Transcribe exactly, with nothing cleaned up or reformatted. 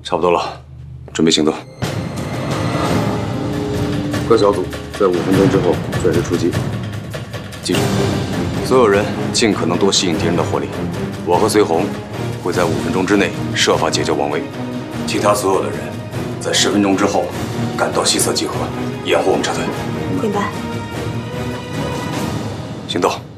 差不多了，准备行动。 各小组在五分钟之后准时出击。 记住，所有人尽可能多吸引敌人的火力。我和随红会在五分钟之内设法解救王威，其他所有的人在十分钟之后赶到西侧集合，掩护我们撤退。 明白。 行动。